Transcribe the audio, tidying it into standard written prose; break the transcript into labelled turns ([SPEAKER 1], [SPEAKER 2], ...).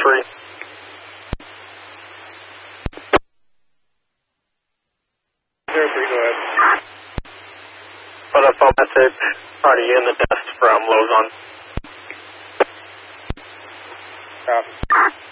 [SPEAKER 1] 03.
[SPEAKER 2] Go ahead.
[SPEAKER 1] Put a phone message. Already in the test from Lozon.
[SPEAKER 2] Copy.